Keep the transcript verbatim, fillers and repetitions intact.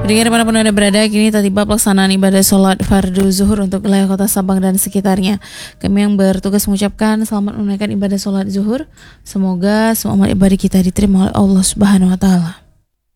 Pendengar dimanapun Anda berada, kini telah tiba pelaksanaan ibadah sholat fardu zuhur untuk wilayah kota Sabang dan sekitarnya. Kami yang bertugas mengucapkan selamat menunaikan ibadah sholat zuhur. Semoga semua amal ibadah kita diterima oleh Allah Subhanahu Wa Taala.